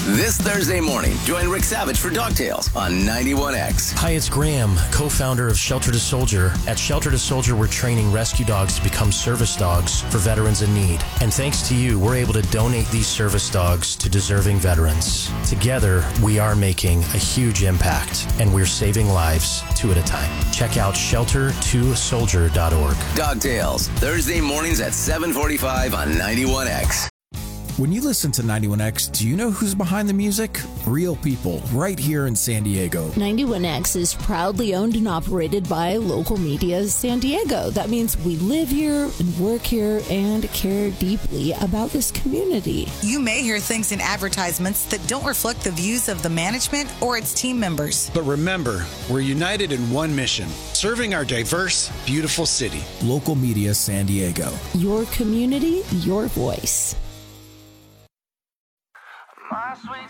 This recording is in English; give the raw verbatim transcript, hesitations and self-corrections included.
This Thursday morning, join Rick Savage for Dog Tales on ninety-one X. Hi, it's Graham, co-founder of Shelter to Soldier. At Shelter to Soldier, we're training rescue dogs to become service dogs for veterans in need. And thanks to you, we're able to donate these service dogs to deserving veterans. Together, we are making a huge impact, and we're saving lives two at a time. Check out shelter to soldier dot org. Dog Tales, Thursday mornings at seven forty-five on ninety-one X. When you listen to ninety-one X, do you know who's behind the music? Real people, right here in San Diego. ninety-one X is proudly owned and operated by Local Media San Diego. That means we live here and work here and care deeply about this community. You may hear things in advertisements that don't reflect the views of the management or its team members. But remember, we're united in one mission, serving our diverse, beautiful city. Local Media San Diego. Your community, your voice. My sweet